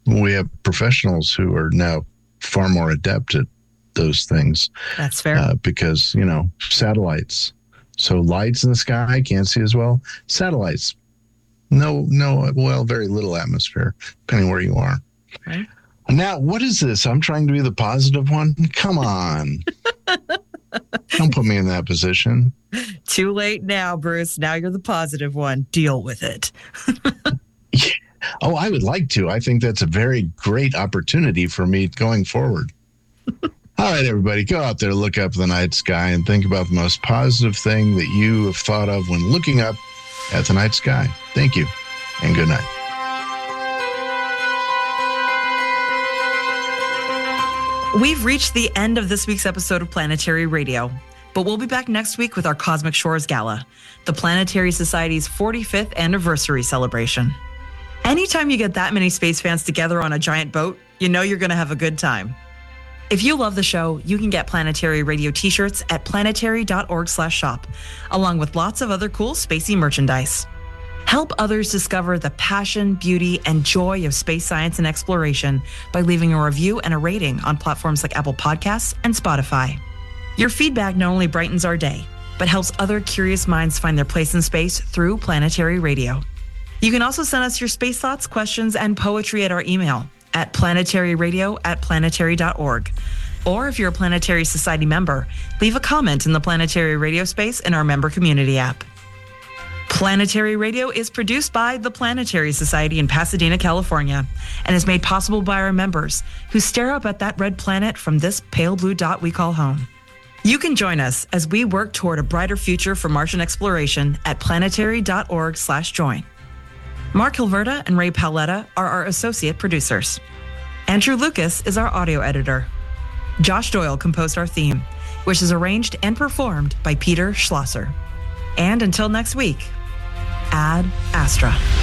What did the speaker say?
We have professionals who are now far more adept at those things. That's fair. Because, satellites. So lights in the sky, can't see as well. Satellites, very little atmosphere, depending where you are. Right. Now, what is this? I'm trying to be the positive one? Come on. Don't put me in that position. Too late now, Bruce. Now you're the positive one. Deal with it. Yeah. Oh, I would like to. I think that's a very great opportunity for me going forward. All right, everybody, go out there, look up the night sky, and think about the most positive thing that you have thought of when looking up at the night sky. Thank you, and good night. We've reached the end of this week's episode of Planetary Radio, but we'll be back next week with our Cosmic Shores Gala, the Planetary Society's 45th anniversary celebration. Anytime you get that many space fans together on a giant boat, you know you're going to have a good time. If you love the show, you can get Planetary Radio t-shirts at planetary.org/shop, along with lots of other cool spacey merchandise. Help others discover the passion, beauty, and joy of space science and exploration by leaving a review and a rating on platforms like Apple Podcasts and Spotify. Your feedback not only brightens our day, but helps other curious minds find their place in space through Planetary Radio. You can also send us your space thoughts, questions, and poetry at our email at planetaryradio@planetary.org. Or if you're a Planetary Society member, leave a comment in the Planetary Radio space in our member community app. Planetary Radio is produced by the Planetary Society in Pasadena, California, and is made possible by our members who stare up at that red planet from this pale blue dot we call home. You can join us as we work toward a brighter future for Martian exploration at planetary.org/join. Mark Hilverda and Ray Paoletta are our associate producers. Andrew Lucas is our audio editor. Josh Doyle composed our theme, which is arranged and performed by Peter Schlosser. And until next week, Ad Astra.